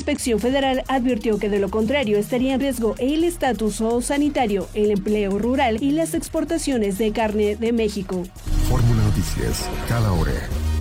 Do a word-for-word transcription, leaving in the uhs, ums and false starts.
Inspección Federal advirtió que de lo contrario estaría en riesgo el estatus zoosanitario, el empleo rural y las exportaciones de carne de México. Fórmula Noticias, cada hora.